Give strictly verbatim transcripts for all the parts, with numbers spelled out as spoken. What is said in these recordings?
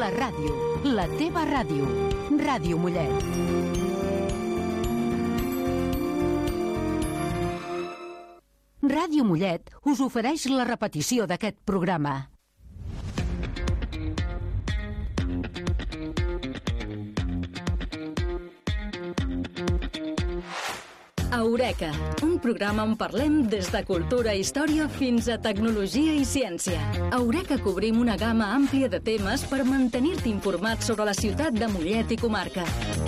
La ràdio, la teva ràdio. Ràdio Mollet. Ràdio Mollet us ofereix la repetició d'aquest programa. Eureka, un programa on parlem des de cultura i història fins a tecnologia i ciència. A Eureka cobrim una gamma àmplia de temes per mantenir-te informat sobre la ciutat de Mollet i comarca.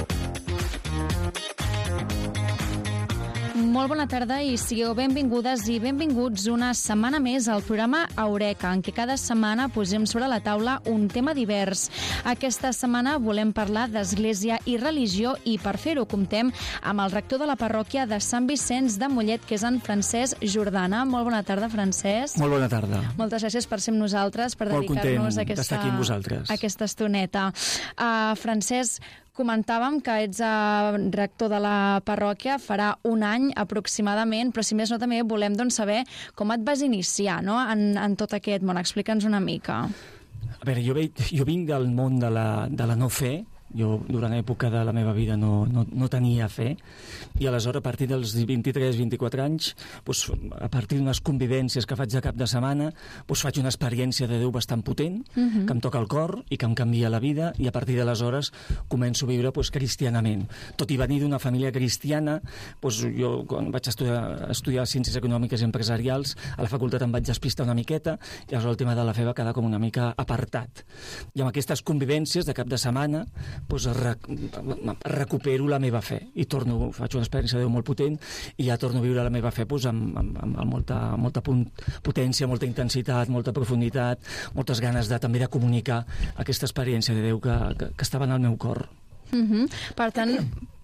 Molt bona tarda i sigueu benvingudes i benvinguts una setmana més al programa Eureka, en què cada setmana posem sobre la taula un tema divers. Aquesta setmana volem parlar d'església i religió i per fer-ho comptem amb el rector de la parròquia de Sant Vicenç de Mollet, que és en Francesc Jordana. Molt bona tarda, Francesc. Molt bona tarda. Moltes gràcies per ser amb nosaltres, per dedicar-nos a aquesta, aquí amb vosaltres. aquesta estoneta. Uh, Francesc, comentàvem que ets uh, rector de la parròquia, farà un any aproximadament, però si més no també volem doncs, saber com et vas iniciar, no?, en, en tot aquest món. Explica'ns una mica. A veure, jo, ve, jo vinc del món de la, de la no fe. Jo, durant l'època de la meva vida, no, no, no tenia fe, i aleshores, a partir dels vint-i-tres vint-i-quatre anys, doncs, a partir d'unes convivències que faig de cap de setmana, doncs, faig una experiència de Déu bastant potent, uh-huh. que em toca el cor i que em canvia la vida, i a partir d'aleshores començo a viure doncs, cristianament. Tot i venir d'una família cristiana, doncs, jo, quan vaig estudiar, estudiar Ciències Econòmiques i Empresarials, a la facultat em vaig despistar una miqueta, i aleshores el tema de la fe va quedar com una mica apartat. I amb aquestes convivències de cap de setmana, doncs rec recupero la meva fe i torno, faig una experiència de Déu molt potent i ja torno a viure la meva fe doncs, amb, amb, amb molta, molta potència, molta intensitat, molta profunditat, moltes ganes de, també de comunicar aquesta experiència de Déu que, que, que estava en el meu cor. Uh-huh. Per tant,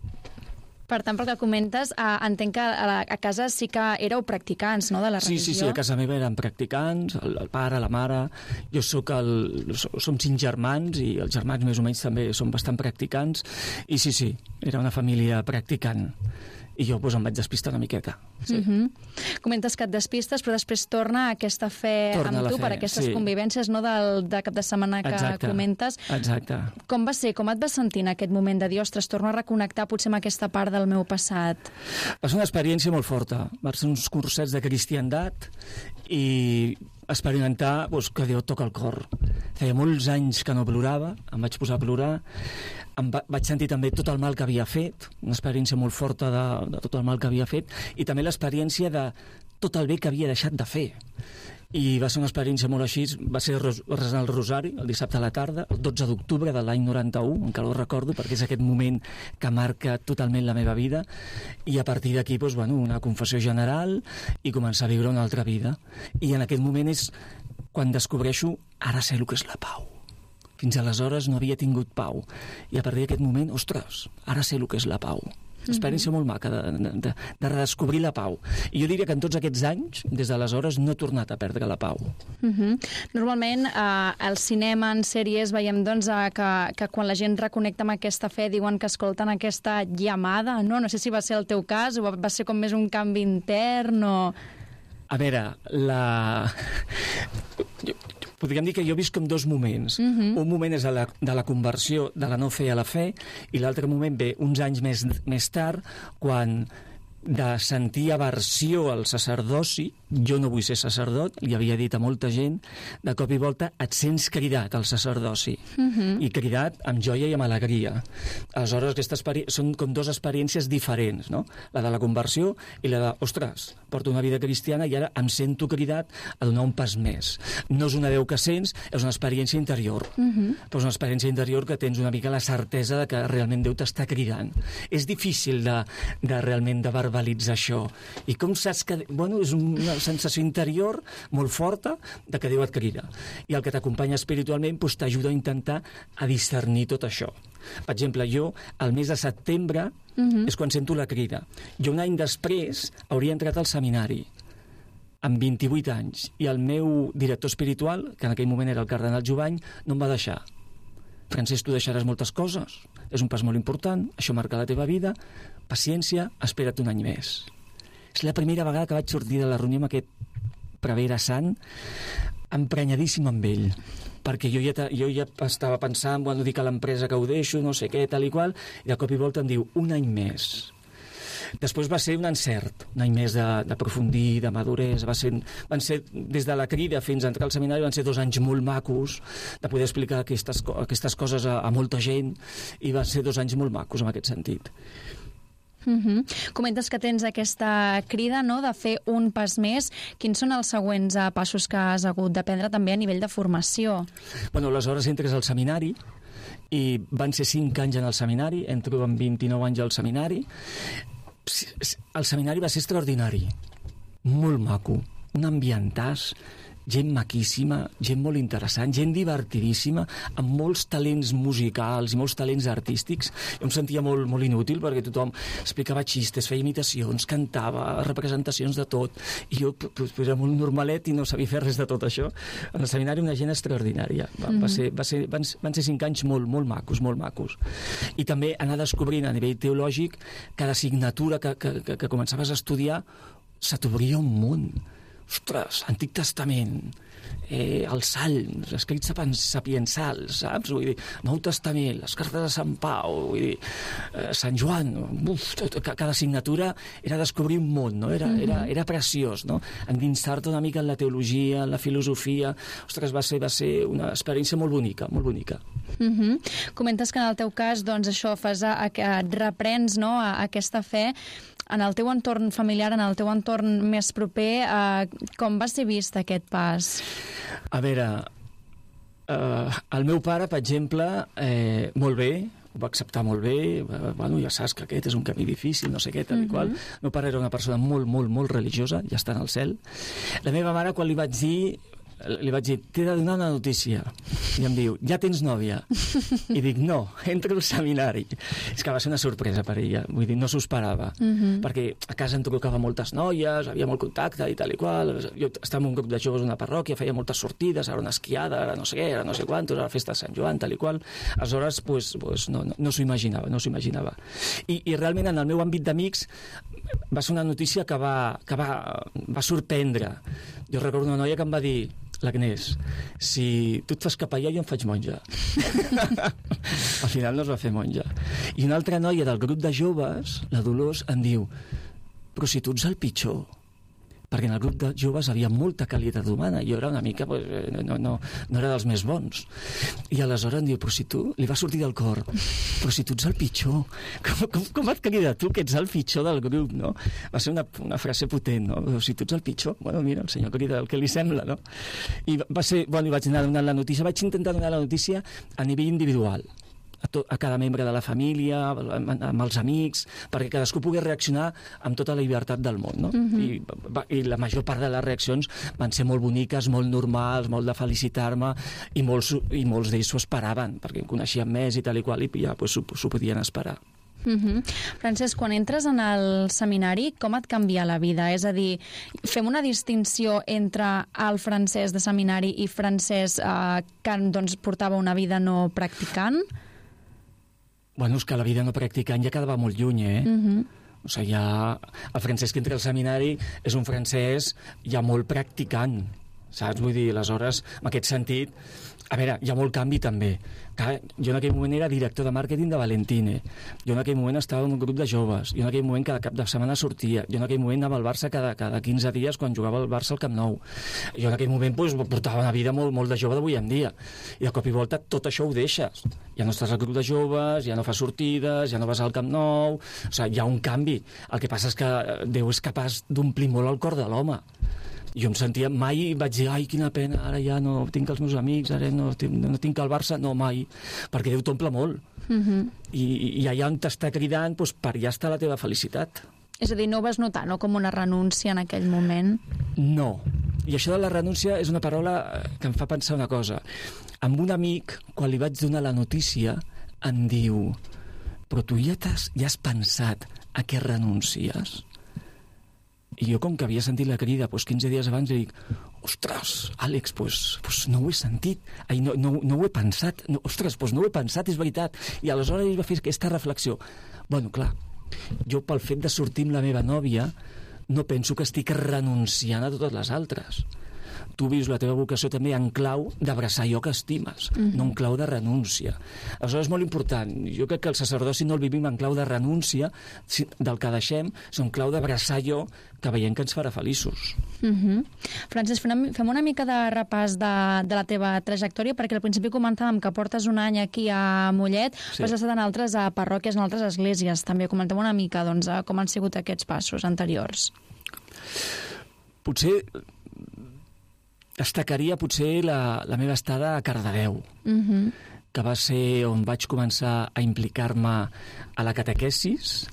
Per tant, pel que comentes, eh, entenc que a, la, a casa sí que éreu practicants, no?, de la religió. Sí, sí, sí, a casa meva eren practicants, el, el pare, la mare, jo soc el... som cinc germans i els germans més o menys també són bastant practicants, i sí, sí, era una família practicant. I jo doncs, em vaig despistar una miqueta. Sí. Uh-huh. Comentes que et despistes, però després torna aquesta fe torna amb tu fe, per aquestes sí. convivències, no?, del, de cap de setmana que exacte, comentes. Exacte. Com va ser? Com et vas sentir en aquest moment de dir, ostres, torno a reconnectar potser amb aquesta part del meu passat? Va ser una experiència molt forta. Va ser uns cursets de cristiandat i experimentar doncs, que Déu toca el cor. Feia molts anys que no plorava, em vaig posar a plorar, em va, vaig sentir també tot el mal que havia fet, una experiència molt forta de, de tot el mal que havia fet, i també l'experiència de tot el bé que havia deixat de fer. I va ser una experiència molt així, va ser resar el rosari el dissabte a la tarda, el dotze d'octubre de l'any noranta-u, encara ho recordo perquè és aquest moment que marca totalment la meva vida, i a partir d'aquí doncs, bueno, una confessió general i començar a viure una altra vida. I en aquest moment és quan descobreixo, ara sé el que és la pau. Fins aleshores no havia tingut pau, i a partir d'aquest moment, ostres, ara sé el que és la pau. Experiència mm-hmm. molt maca de, de, de redescobrir la pau. I jo diria que en tots aquests anys, des d'aleshores, no he tornat a perdre la pau. Mm-hmm. Normalment, eh, al cinema, en sèries, veiem doncs, eh, que, que quan la gent reconnecta amb aquesta fe diuen que escolten aquesta llamada, no? No sé si va ser el teu cas o va ser com més un canvi intern o... A veure, la... Jo, podríem dir que jo visc com dos moments. Uh-huh. Un moment és de la, de la conversió de la no fe a la fe, i l'altre moment ve uns anys més, més tard, quan de sentir aversió al sacerdoci, jo no vull ser sacerdot, li havia dit a molta gent, de cop i volta et sents cridat al sacerdoci, uh-huh. i cridat amb joia i amb alegria. Aleshores, aquestes són com dues experiències diferents, no? La de la conversió i la de, ostres, porto una vida cristiana i ara em sento cridat a donar un pas més. No és una veu que sents, és una experiència interior, uh-huh. però és una experiència interior que tens una mica la certesa de que realment Déu t'està cridant. És difícil de, de realment de verbalitzar això. I com saps que... Bueno, és una sensació interior molt forta de que Déu et crida. I el que t'acompanya espiritualment doncs, t'ajuda a intentar a discernir tot això. Per exemple, jo, el mes de setembre, uh-huh. és quan sento la crida. Jo un any després hauria entrat al seminari, amb vint-i-vuit anys, i el meu director espiritual, que en aquell moment era el cardenal Jovany, no em va deixar. Francesc, tu deixaràs moltes coses, és un pas molt important, això marca la teva vida, paciència, espera't un any més. És la primera vegada que vaig sortir de la reunió amb aquest prevere sant, emprenyadíssim amb ell. perquè jo ja, jo ja estava pensant, bueno, dic a l'empresa que ho deixo, no sé què, tal i qual, i de cop i volta em diu, un any més. Després va ser un encert, un any més d'aprofundir, de, de maduresa, va ser, van ser, des de la crida fins a entrar al seminari, van ser dos anys molt macos, de poder explicar aquestes, aquestes coses a, a molta gent, i van ser dos anys molt macos en aquest sentit. Uh-huh. Comentes que tens aquesta crida, no?, de fer un pas més. Quins són els següents uh, passos que has hagut de prendre també a nivell de formació? Bueno, aleshores entres al seminari, i van ser cinc anys en el seminari, entro amb vint-i-nou anys al seminari. El seminari va ser extraordinari, molt maco, un ambientàs, gent maquíssima, gent molt interessant, gent divertidíssima, amb molts talents musicals i molts talents artístics. Jo em sentia molt, molt inútil perquè tothom explicava xistes, feia imitacions, cantava, representacions de tot, i jo pues, era molt normalet i no sabia fer res de tot això. En el seminari una gent extraordinària. Va, mm-hmm. va ser, va ser, van, van ser cinc anys molt, molt macos, molt macos. I també anar descobrint a nivell teològic cada assignatura que, que, que, que començaves a estudiar se t'obria un món. Ostres, Antic Testament, eh, els Salms, escrits sapiensals, saps? Vull dir, Nou Testament, les cartes de Sant Pau, vull dir, eh, Sant Joan, uf, tot, cada assignatura era descobrir un món, no? Era, mm-hmm. era, era preciós, no? Endinsar-te una mica en la teologia, en la filosofia. Ostres, va ser, va ser una experiència molt bonica, molt bonica. Mm-hmm. Comentes que en el teu cas, doncs, això fas a, a, a reprens, no?, a, a aquesta fe. En el teu entorn familiar, en el teu entorn més proper, eh, com va ser vist aquest pas? A veure, eh, el meu pare, per exemple, eh, molt bé, ho va acceptar molt bé, bueno, ja saps que aquest és un camí difícil, no sé què, tal i qual. Mm-hmm. El meu pare era una persona molt, molt, molt religiosa, ja està en el cel. La meva mare, quan li vaig dir, li vaig dir, t'he de donar una notícia. I em diu, ja tens nòvia? I dic, no, entro al seminari. És que va ser una sorpresa per ella, vull dir, no s'ho esperava. Uh-huh. Perquè a casa em trucava moltes noies, havia molt contacte i tal i qual. Jo estava en un grup de joves d'una parròquia, feia moltes sortides, ara una esquiada, ara no sé què, ara no sé quantos, ara la festa de Sant Joan, tal i qual. Aleshores, pues, pues, no, no, no s'ho imaginava, no s'ho imaginava. I, I realment en el meu àmbit d'amics va ser una notícia que va, que va, va sorprendre. Jo recordo una noia que em va dir, l'Agnès, si tu et fas capellà, jo em faig monja. Al final no es va fer monja. I una altra noia del grup de joves, la Dolors, em diu, però si tu ets el pitjor, perquè en el grup de joves havia molta qualitat humana, jo era una mica, pues, no, no, no era dels més bons. I aleshores em diu, però si tu, li va sortir del cor, però si tu ets el pitjor, com, com, com et crida tu que ets el pitjor del grup, no? Va ser una, una frase potent, no? Però si tu ets el pitjor, bueno, mira, el senyor crida el que li sembla, no? I va ser, bueno, i vaig anar donant la notícia, vaig intentar donar la notícia a nivell individual, a, to, a cada membre de la família, amb, amb els amics, perquè cadascú pugui reaccionar amb tota la llibertat del món, no? Mm-hmm. I, va, I la major part de les reaccions van ser molt boniques, molt normals, molt de felicitar-me, i molts, i molts d'ells s'ho esperaven, perquè em coneixien més i tal i qual, i ja pues, s'ho podien esperar. Mm-hmm. Francesc, quan entres en el seminari, com et canvia la vida? És a dir, fem una distinció entre el Francesc de seminari i Francesc eh, que doncs, portava una vida no practicant? Bueno, és que la vida no practicant ja quedava molt lluny, eh? Uh-huh. O sigui, ja... El Francesc que entra al seminari és un francès ja molt practicant, saps? Vull dir, aleshores, en aquest sentit, a veure, hi ha molt canvi també. Clar, jo en aquell moment era director de màrqueting de Valentine, jo en aquell moment estava en un grup de joves, jo en aquell moment cada cap de setmana sortia, jo en aquell moment anava al Barça cada, cada quinze dies quan jugava el Barça al Camp Nou, jo en aquell moment pues, portava una vida molt, molt de jove d'avui en dia, i de cop i volta tot això ho deixes, ja no estàs al grup de joves, ja no fas sortides, ja no vas al Camp Nou, o sigui, hi ha un canvi. El que passa és que Déu és capaç d'omplir molt el cor de l'home. Jo em sentia, mai vaig dir, ai, quina pena, ara ja no tinc els meus amics, ara no, no tinc el Barça, no, mai, perquè Déu t'omple molt. Uh-huh. I, I allà on t'està cridant, doncs, per allà està la teva felicitat. És a dir, no ho vas notar, no?, com una renúncia en aquell moment? No. I això de la renúncia és una paraula que em fa pensar una cosa. Amb un amic, quan li vaig donar la notícia, em diu, però tu ja, has, ja has pensat a què renuncies? I jo, com que havia sentit la crida doncs quinze dies abans, li dic, ostres, Àlex, doncs, doncs no ho he sentit, Ai, no, no, no ho he pensat, no, ostres, doncs no ho he pensat, és veritat. I aleshores ell va fer aquesta reflexió. Bueno, clar, jo pel fet de sortir amb la meva nòvia no penso que estic renunciant a totes les altres. tu vius la teva vocació també en clau d'abraçar allò que estimes, mm-hmm. no en clau de renúncia. Aleshores és molt important. Jo crec que el sacerdoci no el vivim en clau de renúncia del que deixem, sinó en clau d'abraçar allò que veiem que ens farà feliços. Mm-hmm. Francesc, fem una mica de repàs de, de la teva trajectòria, perquè al principi comentàvem que portes un any aquí a Mollet, sí. Però has estat en altres a parròquies, en altres esglésies. També comentem una mica doncs, com han sigut aquests passos anteriors. Potser destacaria potser la, la meva estada a Cardedeu, mm-hmm. que va ser on vaig començar a implicar-me a la catequesis,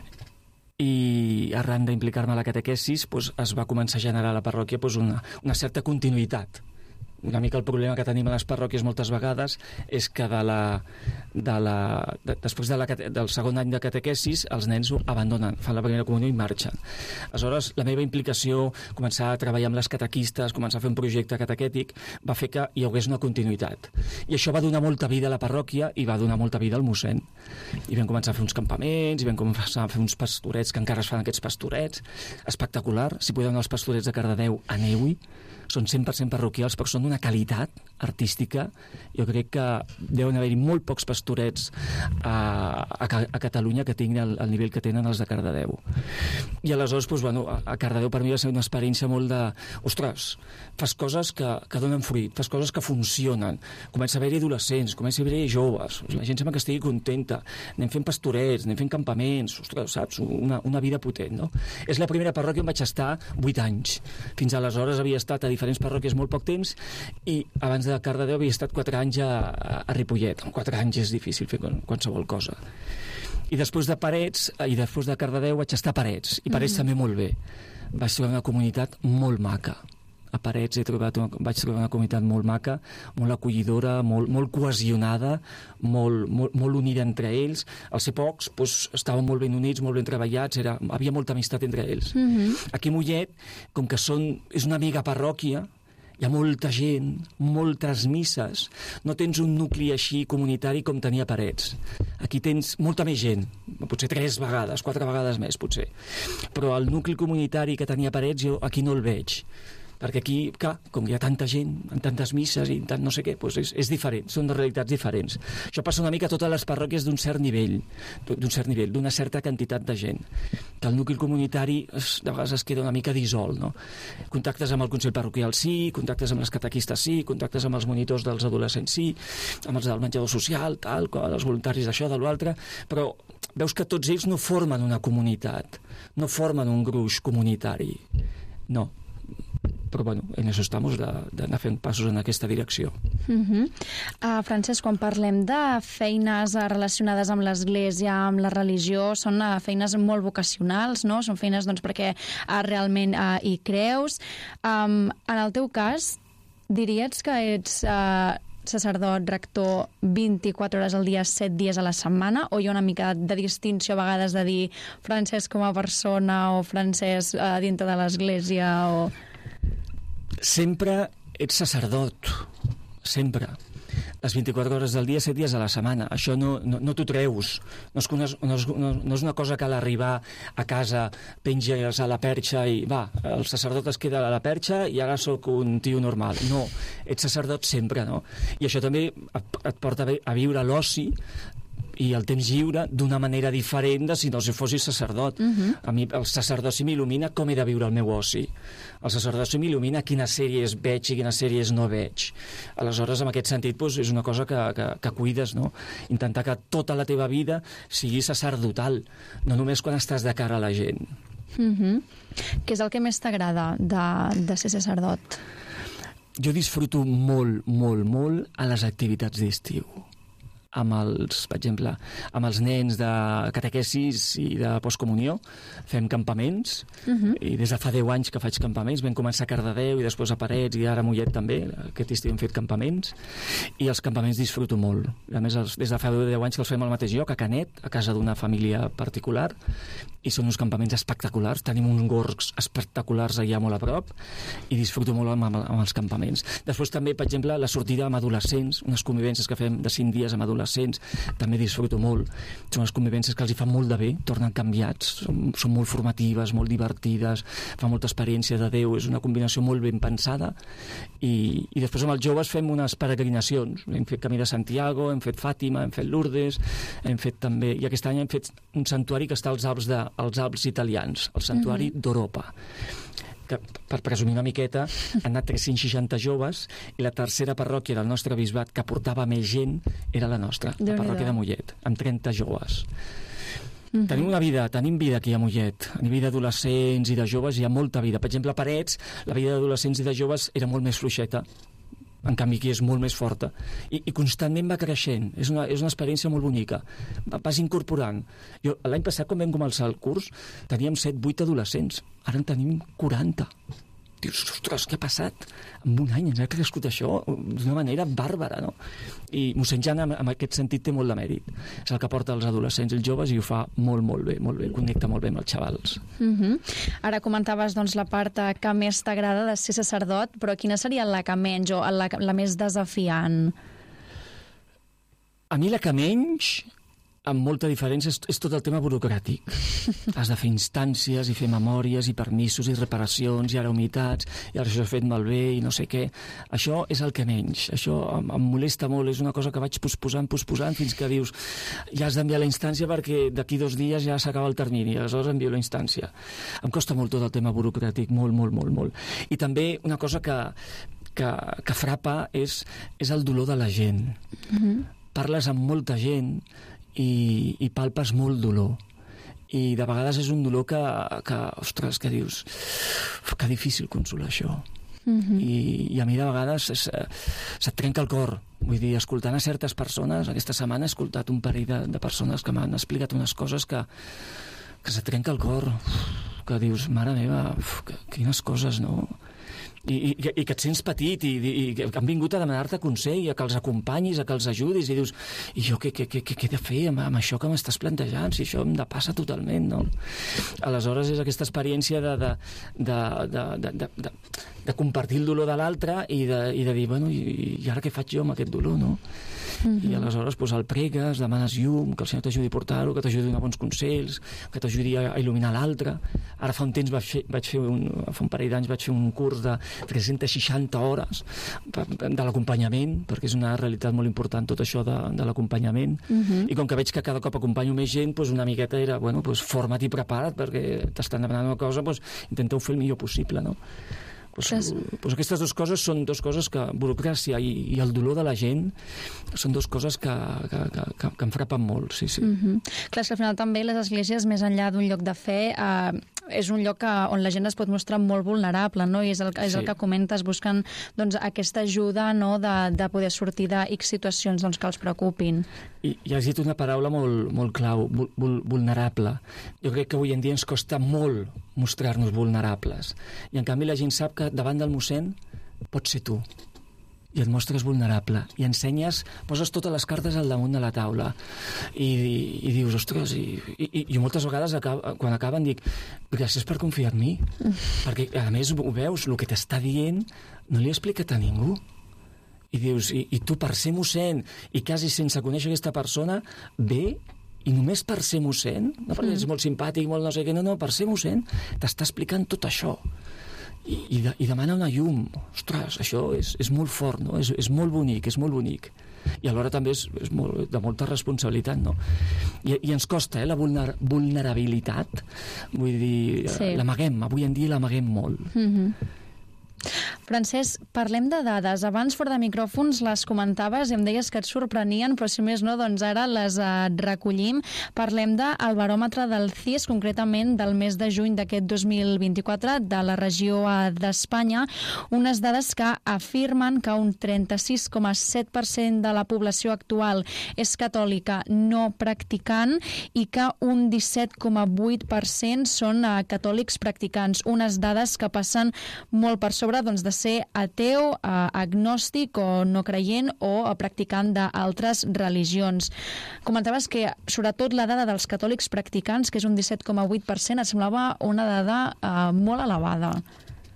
i arran d'implicar-me a la catequesis doncs, es va començar a generar a la parròquia doncs, una, una certa continuïtat. Una mica el problema que tenim a les parròquies moltes vegades és que de la, de la, de, després de la, del segon any de catequesis els nens ho abandonen, fan la primera comunió i marxen. Aleshores, la meva implicació, començar a treballar amb les catequistes, començar a fer un projecte catequètic, va fer que hi hagués una continuïtat. I això va donar molta vida a la parròquia i va donar molta vida al mossèn. I vam començar a fer uns campaments, i vam començar a fer uns pastorets, que encara es fan aquests pastorets. Espectacular. Si podeu anar als pastorets de Cardedeu, aneu-hi. Són cent per cent parroquials, però són d'una qualitat artística. Jo crec que deuen haver-hi molt pocs pastorets a, a, a Catalunya que tinguin el, el nivell que tenen els de Cardedeu. I aleshores, doncs, bueno, a Cardedeu per mi va ser una experiència molt de... Ostres, fas coses que, que donen fruit, fas coses que funcionen. Comença a haver-hi adolescents, comença a haver-hi joves, la gent sembla que estigui contenta, anem fent pastorets, anem fent campaments, ostres, saps? Una, una vida potent, no? És la primera parròquia on vaig estar vuit anys. Fins aleshores havia estat a diferents parròquies molt poc temps i abans de Cardedeu havia estat quatre anys a, a Ripollet. En quatre anys és difícil fer qualsevol cosa. I després de Parets, i després de Cardedeu vaig estar a Parets, i Parets mm-hmm. també molt bé. Vaig trobar una comunitat molt maca. A Parets he trobat una, vaig trobar una comunitat molt maca, molt acollidora, molt, molt cohesionada, molt, molt, molt unida entre ells. Al ser pocs, doncs, estaven molt ben units, molt ben treballats, era, havia molta amistat entre ells. Mm-hmm. Aquí a Mollet, com que són, és una mega parròquia, hi ha molta gent, moltes misses, no tens un nucli així comunitari com tenia Parets. Aquí tens molta més gent, potser tres vegades, quatre vegades més, potser. Però el nucli comunitari que tenia Parets jo aquí no el veig. Perquè aquí, clar, com hi ha tanta gent, en tantes misses i tant no sé què, doncs és, és diferent, són realitats diferents. Això passa una mica a totes les parròquies d'un cert nivell, d'un cert nivell, d'una certa quantitat de gent. Que el nucli comunitari es, de vegades es queda una mica dissolt, no? Contactes amb el Consell Parroquial sí, contactes amb les catequistes sí, contactes amb els monitors dels adolescents sí, amb els del menjador social, tal, els voluntaris d'això, de l'altre, però veus que tots ells no formen una comunitat, no formen un gruix comunitari, no. Però, bueno, en això estem d'anar fent passos en aquesta direcció. Uh-huh. uh, Francesc, quan parlem de feines relacionades amb l'Església, amb la religió, són uh, feines molt vocacionals, no? Són feines doncs, perquè uh, realment uh, hi creus. Um, en el teu cas, diries que ets uh, sacerdot, rector, vint-i-quatre hores al dia, set dies a la setmana, o hi ha una mica de distinció a vegades de dir Francesc com a persona o Francesc uh, dintre de l'Església o... Sempre ets sacerdot, sempre. Les vint-i-quatre hores del dia, set dies a la setmana. Això no, no, no t'ho treus. No és, una, no, és, no, no és una cosa que a l'arribar a casa penges a la perxa i va, el sacerdot es queda a la perxa i ara sóc un tio normal. No, ets sacerdot sempre, no? I això també et, et porta a viure l'oci i el temps lliure d'una manera diferent de si no si fossis sacerdot. Uh-huh. A mi el sacerdoci m'il·lumina com he de viure el meu oci. El sacerdoci m'il·lumina quines sèries veig i quines sèries no veig. Aleshores, en aquest sentit, doncs, és una cosa que, que, que cuides, no? Intentar que tota la teva vida sigui sacerdotal, no només quan estàs de cara a la gent. Uh-huh. Què és el que més t'agrada de, de ser sacerdot? Jo disfruto molt, molt, molt a les activitats d'estiu. Amb els, per exemple, amb els nens de catequesis i de postcomunió, fem campaments, uh-huh. i des de fa deu anys que faig campaments, vam començar a Cardedeu i després a Parets i ara a Mollet també, aquest estiu hem fet campaments, i els campaments disfruto molt. A més, els, des de fa deu anys que els fem al mateix lloc, a Canet, a casa d'una família particular, i són uns campaments espectaculars, tenim uns gorgs espectaculars allà molt a prop, i disfruto molt amb, amb, amb els campaments. Després també, per exemple, la sortida amb adolescents, unes convivències que fem de cinc dies amb adolescents, adolescents, també disfruto molt. Són unes convivències que els hi fan molt de bé, tornen canviats, són, són molt formatives, molt divertides, fa molta experiència de Déu, és una combinació molt ben pensada, i, i després amb els joves fem unes peregrinacions, hem fet Camí de Santiago, hem fet Fàtima, hem fet Lourdes, hem fet també, i aquest any hem fet un santuari que està als Alps, de, als Alps italians, el santuari mm-hmm. d'Europa, que, per presumir una miqueta, han anat tres-cents seixanta joves, i la tercera parròquia del nostre bisbat que portava més gent era la nostra, la parròquia de Mollet, amb trenta joves. Mm-hmm. Tenim una vida, tenim vida aquí a Mollet. A nivell d'adolescents i de joves hi ha molta vida. Per exemple, a Parets, la vida d'adolescents i de joves era molt més fluixeta. En canvi, aquí és molt més forta. I, i constantment va creixent. És una, és una experiència molt bonica. Vas incorporant. Jo, l'any passat, quan vam començar el curs, teníem set vuit adolescents. Ara en tenim quaranta. Dius, ostres, què ha passat? En un any ens ha crescut això d'una manera bàrbara, no? I mossèn Jan, en, en aquest sentit, té molt de mèrit. És el que porta els adolescents i els joves i ho fa molt, molt bé, molt bé. Connecta molt bé amb els xavals. Mm-hmm. Ara comentaves doncs, la part que més t'agrada de ser sacerdot, però quina seria la que menys o la, la més desafiant? A mi la que menys, amb molta diferència, és, és tot el tema burocràtic. Has de fer instàncies i fer memòries i permisos i reparacions i ara humitats i ara això s'ha fet malbé i no sé què. Això és el que menys. Això em, em molesta molt. És una cosa que vaig posposant, posposant fins que dius ja has d'enviar la instància perquè d'aquí dos dies ja s'acaba el termini. Aleshores envio la instància. Em costa molt tot el tema burocràtic. Molt, molt, molt, molt. I també una cosa que, que, que frapa és, és el dolor de la gent. Mm-hmm. Parles amb molta gent i, i palpes molt dolor. I de vegades és un dolor que, que ostres, que dius, que difícil consolar això. Mm-hmm. I, I a mi de vegades és, se't trenca el cor. Vull dir, escoltant a certes persones, aquesta setmana he escoltat un parell de, de persones que m'han explicat unes coses que, que se't trenca el cor, que dius, mare meva, uf, que, quines coses, no? I, i, i que et sents petit i, i, i que han vingut a demanar-te consell, a que els acompanyis, a que els ajudis, i dius, i jo què, què, què, què he de fer amb, amb això que m'estàs plantejant, si això em depassa totalment, no? Aleshores és aquesta experiència de, de, de, de, de, de, de, de compartir el dolor de l'altre i, de, i de dir, bueno, i, i ara què faig jo amb aquest dolor, no? Mm-hmm. I aleshores pues, el pregues, demanes llum, que el Senyor t'ajudi a portar-ho, que t'ajudi a donar bons consells, que t'ajudi a, a il·luminar l'altre. Ara fa un temps vaig fer, vaig fer un, fa un parell d'anys vaig fer un curs de tres-centes seixanta hores de l'acompanyament, perquè és una realitat molt important tot això de, de l'acompanyament. Mm-hmm. I com que veig que cada cop acompanyo més gent, pues, una miqueta era, bueno, pues, forma't i prepara't, perquè t'estan demanant una cosa, pues, intenta-ho fer el millor possible, no? Pues, pues aquestes dues coses són dues coses que burocràcia i, i el dolor de la gent són dues coses que, que, que, que em frapen molt, sí, sí. Mm-hmm. Clar, és que al final també les esglésies, més enllà d'un lloc de fe, eh, és un lloc que, on la gent es pot mostrar molt vulnerable, no? I és el, és sí. el que comentes, buscant doncs, aquesta ajuda, no? de, de poder sortir de X situacions doncs, que els preocupin. I, i has dit una paraula molt, molt clau, vul, vul, vulnerable. Jo crec que avui en dia ens costa molt mostrar-nos vulnerables. I en canvi la gent sap que davant del mossèn pots ser tu. I et mostres vulnerable, i ensenyes, poses totes les cartes al damunt de la taula, i, i, i dius, ostres, i, i, i moltes vegades acaba, quan acaben dic, gràcies per confiar en mi, perquè a més ho veus, el que t'està dient no li he explicat a ningú. I dius, i, i tu per ser mossèn, i quasi sense conèixer aquesta persona, ve, i només per ser mossèn, no perquè ets molt simpàtic, molt no sé què, no, no, per ser mossèn, t'està explicant tot això. I, i, de, i demana una llum. Ostres, això és, és molt fort, no? És, és molt bonic, és molt bonic. I alhora també és, és molt, de molta responsabilitat, no? I, i ens costa, eh, la vulner, vulnerabilitat. Vull dir, sí. l'amaguem, avui en dia l'amaguem molt. Mm-hmm. Francesc, parlem de dades. Abans, fora de micròfons, les comentaves i em deies que et sorprenien, però si més no, doncs ara les eh, recollim. Parlem del baròmetre del C I S, concretament del mes de juny d'aquest dos mil vint-i-quatre, de la regió eh, d'Espanya, unes dades que afirmen que un trenta-sis coma set per cent de la població actual és catòlica no practicant i que un disset coma vuit per cent són eh, catòlics practicants. Unes dades que passen molt per sobre doncs, de ser ateu, eh, agnòstic o no creient o practicant d'altres religions. Comentaves que, sobretot, la dada dels catòlics practicants, que és un disset coma vuit per cent, et semblava una dada eh, molt elevada.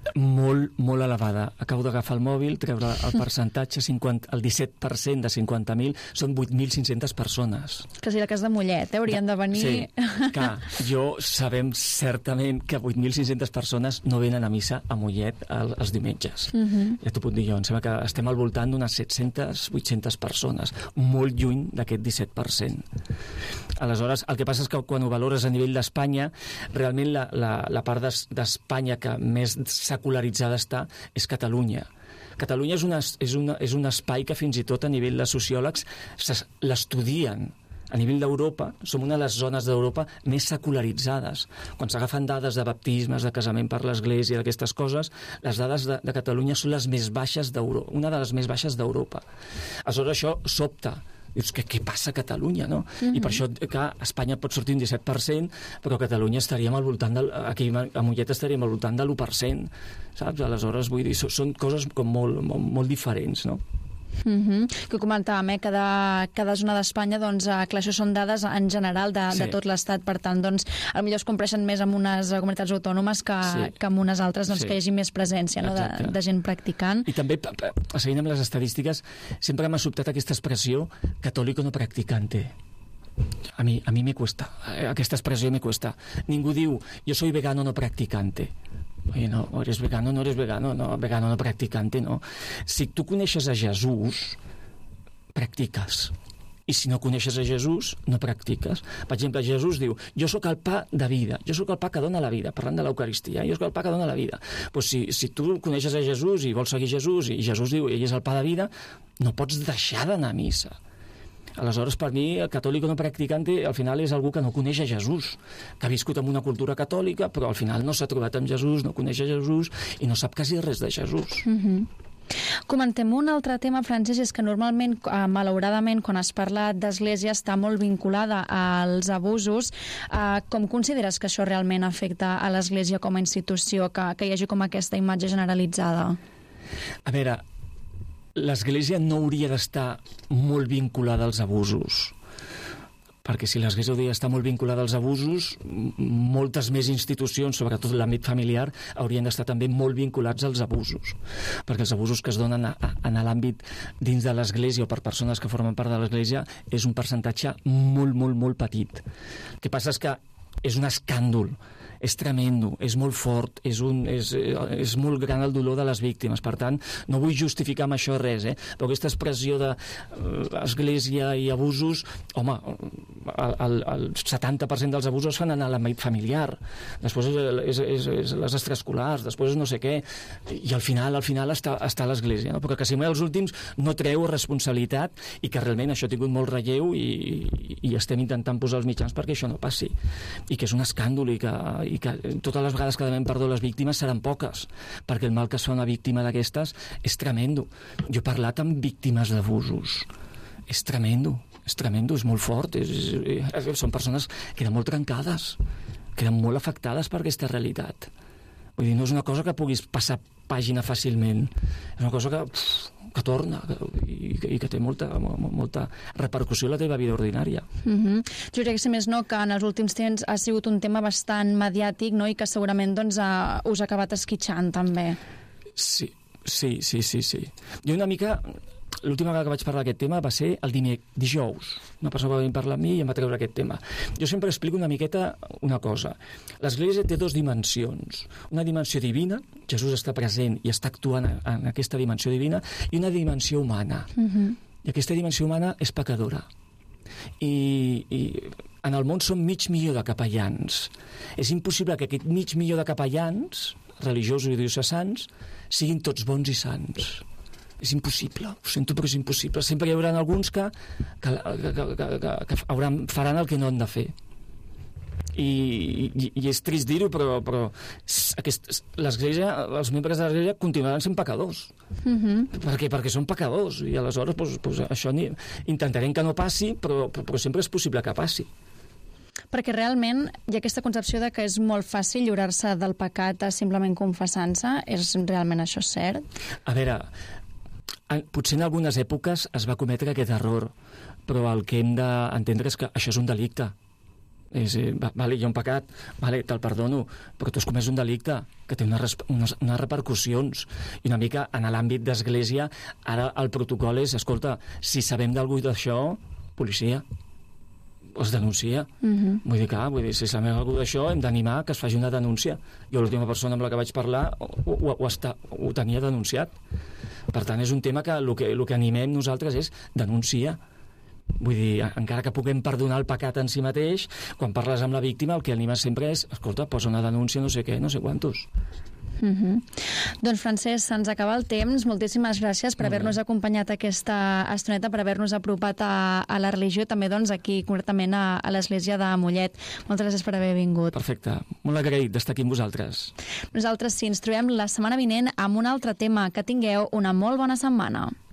molt, molt elevada. Acabo d'agafar el mòbil, treure el percentatge, cinquanta, el disset per cent de cinquanta mil, són vuit mil cinc-centes persones. Que si la cas de Mollet, eh? Haurien de venir... Sí, clar, jo sabem certament que vuit mil cinc-centes persones no venen a missa a Mollet els diumenges. Uh -huh. Ja t'ho puc dir jo, em sembla que estem al voltant d'unes set-centes, vuit-centes persones, molt lluny d'aquest disset per cent. Aleshores, el que passa és que quan ho valores a nivell d'Espanya, realment la, la, la part d'Espanya que més secularitzada està és Catalunya. Catalunya és, una, és, una, és un espai que fins i tot a nivell de sociòlegs l'estudien. A nivell d'Europa, som una de les zones d'Europa més secularitzades. Quan s'agafen dades de baptismes, de casament per l'Església, d'aquestes coses, les dades de, de Catalunya són les més baixes d'Europa, una de les més baixes d'Europa. Aleshores, això sobta. Dius, què, què passa a Catalunya, no? Uh-huh. I per això, que Espanya pot sortir un disset per cent, però a Catalunya estaríem al voltant del... Aquí a Mollet estaríem al voltant de l'u per cent, saps? Aleshores, vull dir, són coses com molt, molt, molt diferents, no? Uh-huh. Que comentàvem, eh? Cada, cada zona d'Espanya, doncs, eh, clar, això són dades en general de, sí. de tot l'Estat, per tant, doncs, potser es compleixen més amb unes comunitats autònomes que, sí. que amb unes altres, doncs, sí. que hi hagi més presència, no? de, de gent practicant. I també, seguint amb les estadístiques, sempre m'ha sobtat aquesta expressió catòlico no practicante. A mi, a mi me cuesta, aquesta expressió me cuesta. Ningú diu, jo soy vegano no practicante. Oye, no, o eres vegano, no eres vegano, no, vegano no practicante, no. Si tu coneixes a Jesús, practiques. I si no coneixes a Jesús, no practiques. Per exemple, Jesús diu, jo sóc el pa de vida, jo sóc el pa que dona la vida, parlant de l'Eucaristia, jo sóc el pa que dona la vida. Pues si, si tu coneixes a Jesús i vols seguir Jesús, i Jesús diu, ell és el pa de vida, no pots deixar d'anar a missa. Aleshores, per mi, el catòlic no practicante al final és algú que no coneix a Jesús, que ha viscut en una cultura catòlica, però al final no s'ha trobat amb Jesús, no coneix a Jesús i no sap quasi res de Jesús. Mm-hmm. Comentem un altre tema, Francesc, és que normalment, eh, malauradament, quan es parla d'Església està molt vinculada als abusos. Eh, com consideres que això realment afecta a l'Església com a institució, que, que hi hagi com aquesta imatge generalitzada? A veure, l'Església no hauria d'estar molt vinculada als abusos, perquè si l'Església hauria d'estar molt vinculada als abusos, moltes més institucions, sobretot l'àmbit familiar, haurien d'estar també molt vinculats als abusos, perquè els abusos que es donen a, a, en l'àmbit dins de l'Església o per persones que formen part de l'Església és un percentatge molt, molt, molt petit. El que passa és que és un escàndol, és tremendo, és molt fort, és, un, és, és molt gran el dolor de les víctimes. Per tant, no vull justificar amb això res, eh? Però aquesta expressió d'església i abusos, home, el, el, el setanta per cent dels abusos fan en l'àmbit familiar, després és, és, és, és les extraescolars, després és no sé què, i al final al final està, està l'església, no? Perquè quasi mai els últims no treu responsabilitat i que realment això ha tingut molt relleu i, i, i estem intentant posar els mitjans perquè això no passi, i que és un escàndol i que i que totes les vegades que demanem perdó a les víctimes seran poques, perquè el mal que es fa una víctima d'aquestes és tremendo. Jo he parlat amb víctimes d'abusos. És tremendo, és tremendo, és molt fort. És, és, són persones que eren molt trencades, que eren molt afectades per aquesta realitat. Vull dir, no és una cosa que puguis passar pàgina fàcilment. És una cosa que, uf, que torna i, i que té molta, molta repercussió en la teva vida ordinària. Mm-hmm. Jo crec que, si més no, que en els últims temps ha sigut un tema bastant mediàtic, no? I que segurament doncs, ha, us ha acabat esquitxant, també. Sí, sí, sí, sí, sí. Jo una mica... L'última vegada que vaig parlar d'aquest tema va ser el dijous. Una persona va venir a parlar amb mi i em va treure aquest tema. Jo sempre explico una miqueta una cosa. L'Església té dues dimensions. Una dimensió divina, Jesús està present i està actuant en aquesta dimensió divina, i una dimensió humana. Uh-huh. I aquesta dimensió humana és pecadora. I, i en el món són mig milió de capellans. És impossible que aquest mig milió de capellans, religiosos i diocesans, siguin tots bons i sants. És impossible, ho sento, però és impossible. Sempre hi haurà alguns que, que, que, que, que, que hauran, faran el que no han de fer. I, i, i és trist dir-ho, però, però aquest, l'Església, els membres de l'Església continuaran sent pecadors. Mm-hmm. Perquè, perquè són pecadors, i aleshores pues, pues, això ni, intentarem que no passi, però, però sempre és possible que passi. Perquè realment hi ha aquesta concepció de que és molt fàcil lliurar-se del pecat simplement confessant-se. És realment això cert? A veure, potser en algunes èpoques es va cometre aquest error, però el que hem d'entendre és que això és un delicte. És, eh, vale, hi ha un pecat, vale, te'l perdono, però tu has comès un delicte que té unes, unes, unes repercussions. I una mica en l'àmbit d'església, ara el protocol és, escolta, si sabem d'algú d'això, policia, es denuncia. Uh-huh. Vull dir que, vull dir, si sabem algú d'això, hem d'animar que es faci una denúncia. Jo l'última persona amb la que vaig parlar ho, ho, ho, està, ho tenia denunciat. Per tant, és un tema que el que, el que animem nosaltres és denuncia. Vull dir, encara que puguem perdonar el pecat en si mateix, quan parles amb la víctima el que animes sempre és, escolta, posa una denúncia, no sé què, no sé quantos. Uh-huh. Doncs Francesc, se'ns acaba el temps. Moltíssimes gràcies per haver-nos acompanyat aquesta estoneta, per haver-nos apropat a, a la religió, també doncs aquí concretament a, a l'església de Mollet. Moltes gràcies per haver vingut. Perfecte, molt agraït d'estar aquí amb vosaltres. Nosaltres sí, ens trobem la setmana vinent amb un altre tema. Que tingueu una molt bona setmana.